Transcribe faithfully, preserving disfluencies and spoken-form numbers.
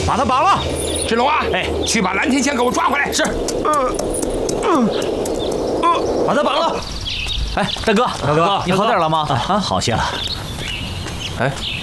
把他绑了。 志龙啊， 哎， 去把蓝天香给我抓回来。 是。嗯嗯嗯，把他绑了。哎，大哥，大哥，你好点了吗？啊，好些了。哎。